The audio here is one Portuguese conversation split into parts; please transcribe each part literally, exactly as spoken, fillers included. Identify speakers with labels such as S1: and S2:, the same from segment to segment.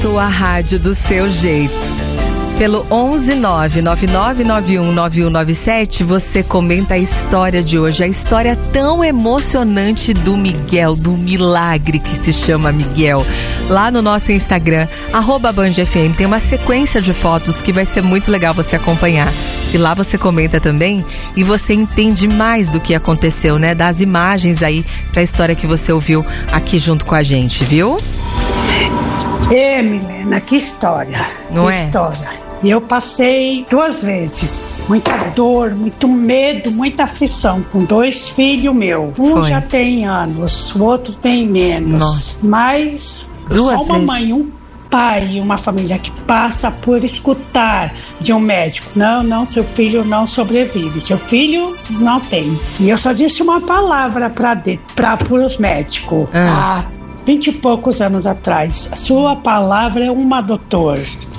S1: Sua rádio do seu jeito. Pelo onze nove nove nove nove um nove um nove sete, você comenta a história de hoje, a história tão emocionante do Miguel, do milagre que se chama Miguel. Lá no nosso Instagram, arroba Band F M, tem uma sequência de fotos que vai ser muito legal você acompanhar. E lá você comenta também e você entende mais do que aconteceu, né? Das imagens aí pra história que você ouviu aqui junto com a gente, viu?
S2: Ê, Milena, que história.
S1: Não
S2: que
S1: é?
S2: história. E eu passei duas vezes muita dor, muito medo, muita aflição com dois filhos meus. Um
S1: Foi.
S2: já tem anos, o outro tem menos.
S1: Nossa.
S2: Mas
S1: Duas
S2: só uma
S1: vezes.
S2: mãe, um pai e uma família que passa por escutar de um médico: não, não, seu filho não sobrevive, seu filho não tem. E eu só disse uma palavra para os médicos.
S1: Ah.
S2: Há vinte e poucos anos atrás: a sua palavra é uma, doutor.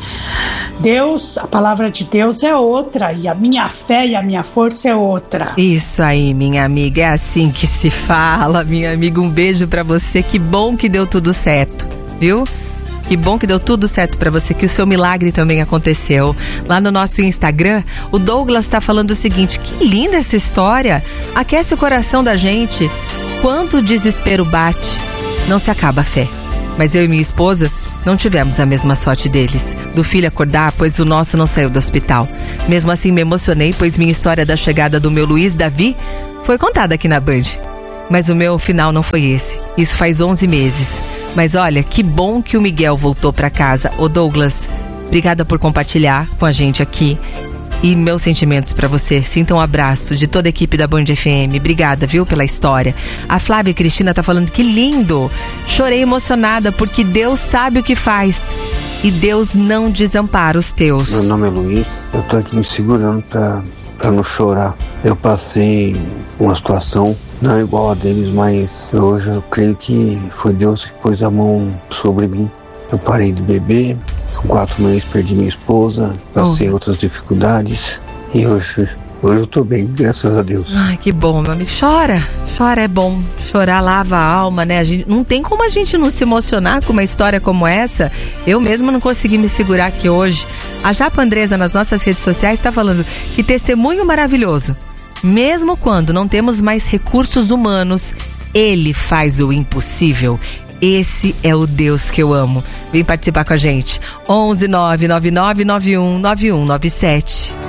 S2: Deus, a palavra de Deus é outra, e a minha fé e a minha força é outra.
S1: Isso aí, minha amiga, é assim que se fala, minha amiga. Um beijo pra você, que bom que deu tudo certo, viu? Que bom que deu tudo certo pra você, que o seu milagre também aconteceu. Lá no nosso Instagram, o Douglas tá falando o seguinte: que linda essa história, aquece o coração da gente. Quando o desespero bate, não se acaba a fé. Mas eu e minha esposa não tivemos a mesma sorte deles, do filho acordar, pois o nosso não saiu do hospital. Mesmo assim me emocionei, pois minha história da chegada do meu Luiz Davi foi contada aqui na Band. Mas o meu final não foi esse, isso faz onze meses. Mas olha, que bom que o Miguel voltou pra casa. Ô Douglas, obrigada por compartilhar com a gente aqui. E meus sentimentos pra você. Sinta um abraço de toda a equipe da Band F M. Obrigada, viu, pela história. A Flávia Cristina tá falando: que lindo. Chorei emocionada porque Deus sabe o que faz. E Deus não desampara os teus.
S3: Meu nome é Luiz. Eu tô aqui me segurando pra, pra não chorar. Eu passei uma situação não igual a deles, mas hoje eu creio que foi Deus que pôs a mão sobre mim. Eu parei de beber. Com quatro meses perdi minha esposa, passei oh. outras dificuldades e hoje, hoje eu tô bem, graças a Deus.
S1: Ai, que bom, meu amigo. Chora, chora, é bom. Chorar lava a alma, né? A gente, não tem como a gente não se emocionar com uma história como essa. Eu mesma não consegui me segurar aqui hoje. A Japa Andresa nas nossas redes sociais está falando: que testemunho maravilhoso. Mesmo quando não temos mais recursos humanos, Ele faz o impossível. Esse é o Deus que eu amo. Vem participar com a gente. onze nove nove nove nove um nove um nove sete.